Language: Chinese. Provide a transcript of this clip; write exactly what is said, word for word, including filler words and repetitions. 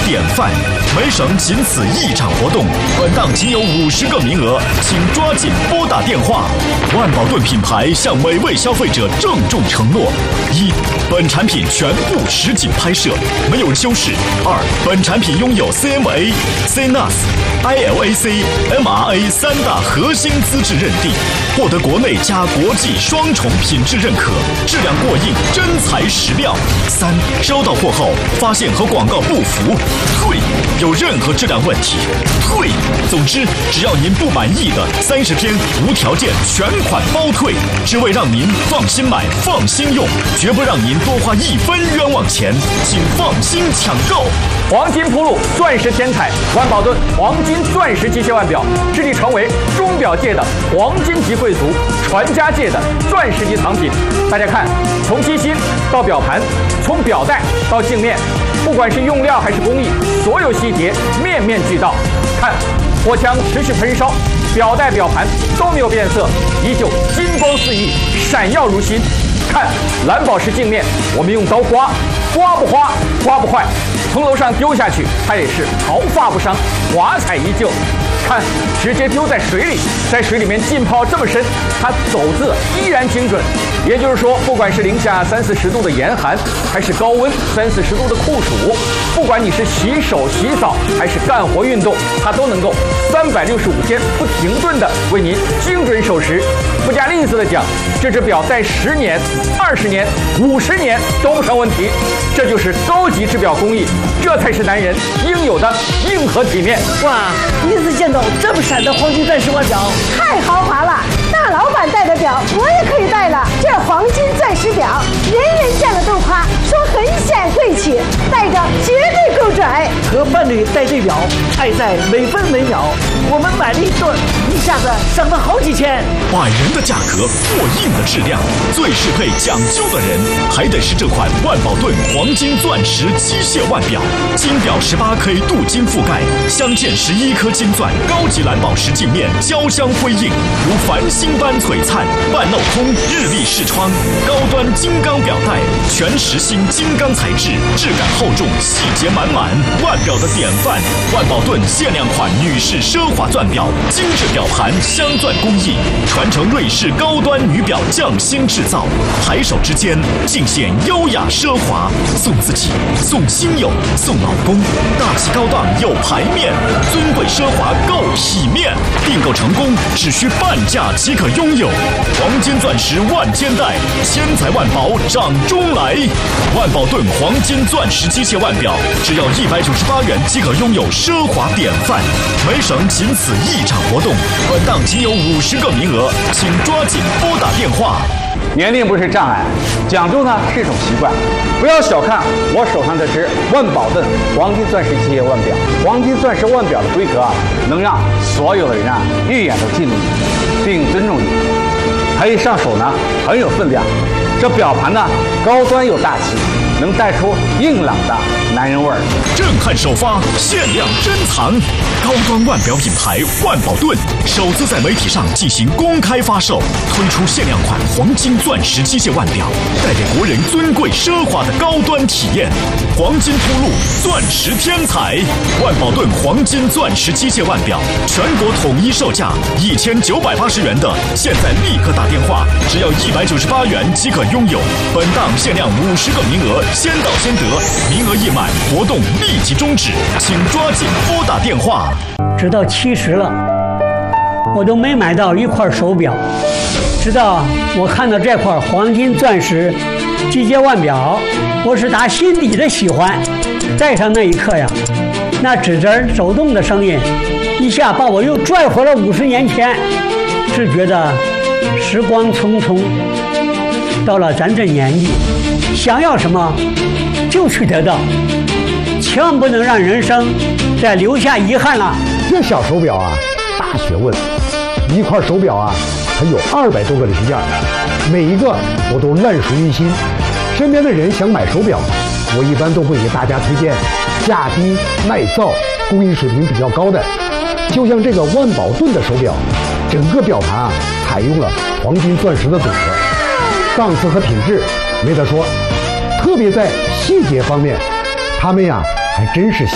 典范。每省仅此一场活动，本档仅有五十个名额，请抓紧拨打电话。万宝顿品牌向每位消费者郑重承诺：一、本产品全部实景拍摄，没有修饰；二、本产品拥有 C M A、C N A S、I L A C、M R A 三大核心资质认定，获得国内加国际双重品质认可，质量过硬，真材实料。三、收到货后发现和广告不符，退；有任何质量问题，退。总之，只要您不满意的，三十天无条件全款包退，只为让您放心买、放心用，绝不让您多花一分冤枉钱，请放心抢购。 黄金铺路，钻石天彩，万宝顿黄金钻石机械腕表致力成为钟表界的黄金级贵族，传家界的钻石级藏品。大家看，从机芯到表盘，从表带到镜面，不管是用料还是工艺，所有细节面面俱到。看，火枪持续喷烧，表带表盘都没有变色，依旧金光四溢，闪耀如新。看蓝宝石镜面，我们用刀刮，刮不花，刮不坏，从楼上丢下去，它也是毫发不伤，华彩依旧。看，直接丢在水里，在水里面浸泡这么深，它走字依然精准。也就是说，不管是零下三四十度的严寒，还是高温三四十度的酷暑，不管你是洗手、洗澡还是干活运动，它都能够三百六十五天不停顿的为您精准守时。不加吝啬的讲，这只表戴十年、二十年、五十年都不成问题。这就是高级制表工艺，这才是男人应有的硬核体面。 哇，第一次见到这么闪的黄金钻石腕表， 太豪华了！大老板戴的表，我也可以戴了。这黄金钻石表，人人见了都夸，说很显贵气，戴着绝对够准。 和伴侣戴这表，爱在每分每秒。我们买了一对，一下子省了好几千。 百元的价格，过硬的质量，最适配讲究的人，还得是这款万宝顿黄金钻石机械腕表。金表十八 K 镀金覆盖，镶嵌十一颗金钻，高级蓝宝石镜面，交镶辉映，如繁星般璀璨。半镂空日立视窗，高端金刚表带，全实心金刚材质，质感厚重，细节满满。腕表的典范，万宝顿限量款女士奢华钻表，精致表盘，镶钻工艺，传承瑞士高端女表匠心制造，抬手之间尽显优雅奢华。送自己，送亲友，送老公，大气高档有排面，尊贵奢华够体面。订购成功只需半价即可拥有。黄金钻石万千代，千财万宝掌中来。万宝顿黄金钻石机械腕表，只要一百九十八元即可拥有奢华典范。每省仅此一场活动，本档仅有五十个名额，请抓紧拨打电话。 年龄不是障碍，讲究呢是一种习惯。不要小看我手上这只万宝顿黄金钻石机械腕表，黄金钻石腕表的规格啊，能让所有的人啊一眼都敬你，并尊重你。它一上手呢很有分量，这表盘呢高端又大气，能带出硬朗的男人味儿。 震撼首发，限量珍藏，高端腕表品牌万宝顿首次在媒体上进行公开发售，推出限量款黄金钻石机械腕表，带给国人尊贵奢华的高端体验。黄金铺路，钻石天彩，万宝顿黄金钻石机械腕表，全国统一售价一千九百八十元的，现在立刻打电话，只要一百九十八元即可拥有。本档限量五十个名额，先到先得，名额一满，活动立即终止，请抓紧拨打电话。 直到七十了，我都没买到一块手表，直到我看到这块黄金钻石机械腕表，我是打心底的喜欢。戴上那一刻呀，那指针走动的声音，一下把我又拽回了五十年前，只觉得时光匆匆，到了咱这年纪，想要什么就去得到，千万不能让人生再留下遗憾了。 这小手表啊，大学问，一块手表啊，它有二百多个零件，每一个我都烂熟于心。身边的人想买手表，我一般都会给大家推荐价低耐造、工艺水平比较高的。就像这个万宝顿的手表，整个表盘啊采用了黄金钻石的组合，档次和品质没得说。特别在细节方面，他们呀还真是